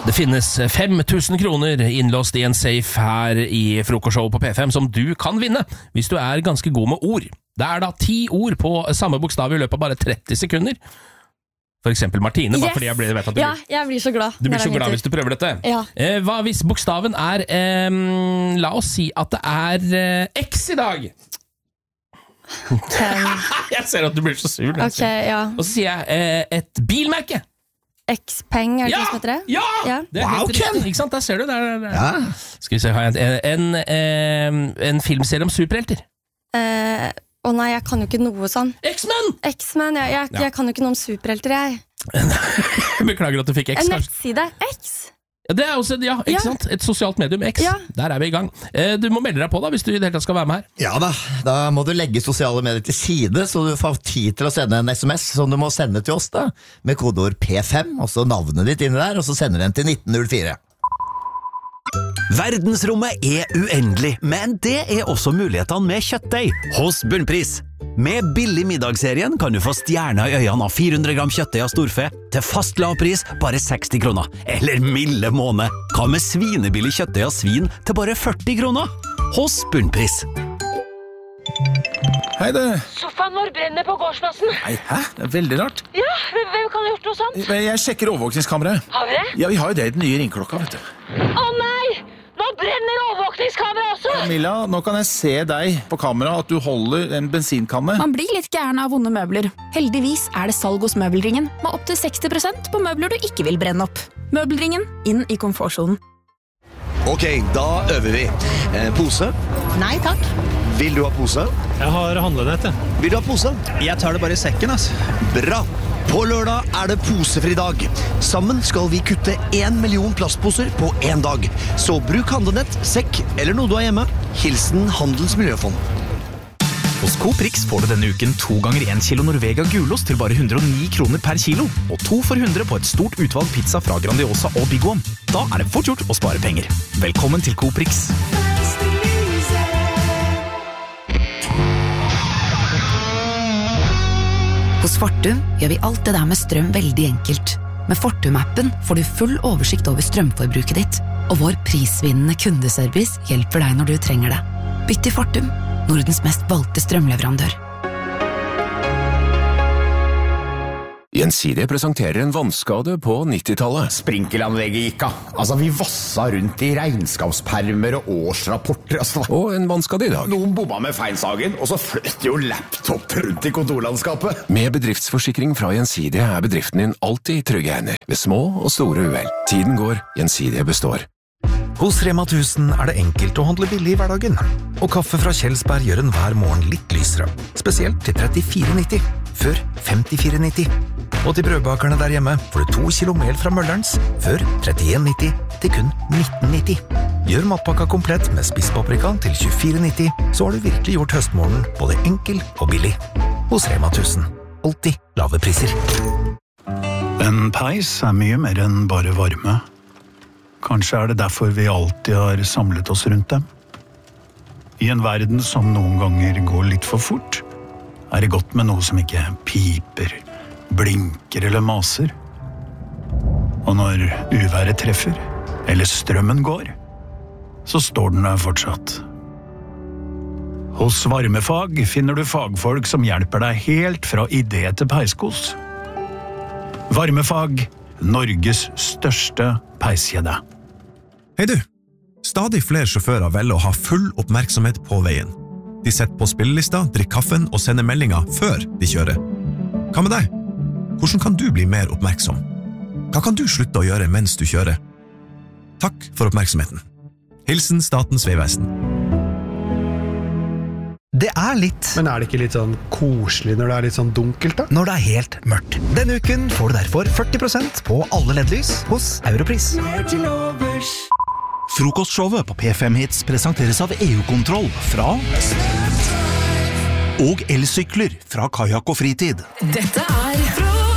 Det finnes 5.000 kroner innlåst i en safe her i frokostshowet på P5 som du kan vinne hvis du er ganske god med ord. Det er da 10 ord på samme bokstav i løpet av bare 30 sekunder. For eksempel Martine, bare fordi jeg vet at jeg blir så glad. Du blir så glad hvis du prøver dette. Ja. Hva hvis bokstaven er, la oss si at det er X i dag? Jeg ser at du blir så sur. Okay, ja. Og så sier jeg et bilmerke. X-Peng, er det som heter det? Ja! Det er helt riktig, ikke sant? Der ser du. Der. Skal vi se, har jeg en filmserie om superhelter? Nei, jeg kan jo ikke noe sånn. X-Men, jeg kan jo ikke noe om superhelter, jeg. Beklager at du fikk X. En nettside, X. Ja, det er også, ikke sant? Et sosialt medium, X. Der er vi i gang. Du må melde deg på da, hvis du i det hele tatt skal være med her. Ja da må du legge sosiale medier til side, så du får tid til å sende en SMS som du må sende til oss da, med kodeord P5, og så navnet ditt inne der, og så sender den til 1904. Verdensrommet er uendelig, men det er også mulighetene med kjøttdeig hos Bunnpris. Med billig middagsserien kan du få stjerner i øynene av 400 gram kjøttdeig av storfe til fast lavpris bare 60 kroner. Eller milde måned. Hva med svinebillig kjøttdeig av svin til bare 40 kroner? Hos Bunnpris. Hei du. Sofaen vår brenner på gårdsplassen. Nei, hæ? Det er veldig rart. Ja, hvem kan ha gjort noe sånt? Jeg sjekker overvåkningskameraet. Har vi det? Ja, vi har jo det i den nye ringklokka, vet du. Å nei! Nå brenner overvåkningskameraet også! Camilla, nå kan jeg se deg på kamera at du holder en bensinkanne. Man blir litt gæren av vonde møbler. Heldigvis er det salg hos Møbelringen, med opp til 60% på møbler du ikke vil brenne opp. Møbelringen, inn i komfortsonen. Ok, da øver vi. Pose? Nei, takk. Vil du ha pose? Jeg har handlenett. Vil du ha pose? Jeg tar det bare i sekken, altså. Bra! På lørdag er det posefri dag. Sammen skal vi kutte 1 million plastposer på 1 dag. Så bruk handlenett, sekk eller noe du har hjemme. Hilsen Handels Miljøfond. Hos Coop-Rix får du denne uken 2 ganger 1 kilo Norvega gulost til bare 109 kroner per kilo, og 2 for 100 på et stort utvalg pizza fra Grandiosa og Big One. Da er det fort gjort å spare penger. Velkommen til Coop-Rix. Hos Fortum gjør vi alt det der med strøm veldig enkelt. Med Fortum-appen får du full oversikt over strømforbruket ditt, og vår prisvinnende kundeservice hjelper deg når du trenger det. Bytt til Fortum, Nordens mest valgte strømleverandør. Gjensidige presenterer en vannskade på 90-tallet. Sprinkelanlegget gikk av. Altså, vi vassa rundt i regnskapspermer og årsrapporter. Og en vannskade i dag. Noen bomma med feinsagen, og så fløt jo laptop rundt i kontorlandskapet. Med bedriftsforsikring fra Gjensidige er bedriften din alltid i trygge hender. Ved små og store uhell. Tiden går, Gjensidige består. Hos Rema 1000 er det enkelt å handle billig i hverdagen. Og kaffe fra Kjelsberg gjør en hver morgen litt lysere. Spesielt til 34,90. Før 54,90. Og til brødbakerne der hjemme får du 2 kilo mel fra Møllerens. Før 31,90 til kun 19,90. Gjør matpakka komplett med spisspaprika til 24,90, så har du virkelig gjort høstmorgen både enkel og billig. Hos Rema 1000. Alltid lave priser. En peis er mye mer enn bare varme. Kanskje er det derfor vi alltid har samlet oss rundt dem. I en verden som noen ganger går litt for fort, er det godt med noe som ikke piper, blinker eller maser. Og når uværet treffer, eller strømmen går, så står den der fortsatt. Hos Varmefag finner du fagfolk som hjelper deg helt fra idé til peiskos. Varmefag, Norges største peiskjede. Hei du! Stadig flere sjåfører velger å ha full oppmerksomhet på veien. De setter på spillelista, drikker kaffen og sender meldinger før de kjører. Hva med deg? Hvordan kan du bli mer oppmerksom? Hva kan du slutte å gjøre mens du kjører? Takk for oppmerksomheten. Hilsen Statens Vegvesen. Det er litt. Men er det ikke litt sånn koselig når det er litt sånn dunkelt da? Når det er helt mørkt. Denne uken får du derfor 40% på alle LED-lys hos Europris. Frokostshowet på P5 Hits presenteres av EU-kontroll fra og elsykler fra Kajak og Fritid. Dette er